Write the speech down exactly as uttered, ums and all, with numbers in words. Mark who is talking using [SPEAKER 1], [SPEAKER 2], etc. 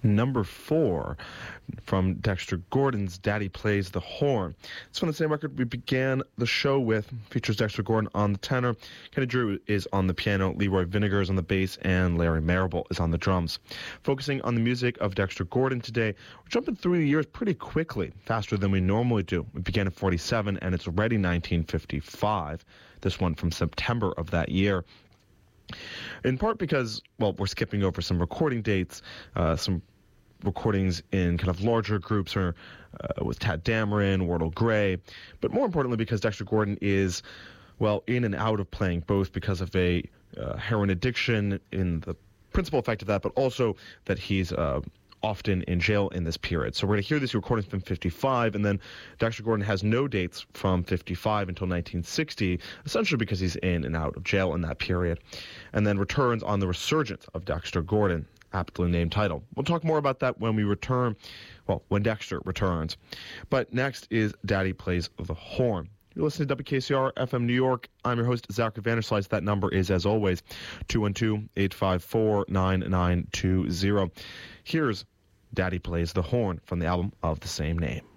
[SPEAKER 1] number four from Dexter Gordon's Daddy Plays the Horn. It's from the same record we began the show with. Features Dexter Gordon on the tenor, Kenny Drew is on the piano, Leroy Vinnegar is on the bass, and Larry Marable is on the drums. Focusing on the music of Dexter Gordon today, we're jumping through the years pretty quickly, faster than we normally do. We began in forty-seven, and it's already nineteen fifty-five, this one from September of that year. In part because, well, we're skipping over some recording dates, uh, some recordings in kind of larger groups or uh, with Tad Dameron, Wardell Gray, but more importantly because Dexter Gordon is, well, in and out of playing, both because of a uh, heroin addiction in the principal effect of that, but also that he's uh, often in jail in this period. So we're going to hear these recordings from fifty-five, and then Dexter Gordon has no dates from fifty-five until nineteen sixty, essentially because he's in and out of jail in that period, and then returns on the resurgence of Dexter Gordon, aptly named title. We'll talk more about that when we return, well, when Dexter returns. But next is Daddy Plays the Horn. You're listening to W K C R F M New York. I'm your host, Zachary Vanderslice. That number is, as always, two one two, eight five four, nine nine two zero. Here's Daddy Plays the Horn from the album of the same name.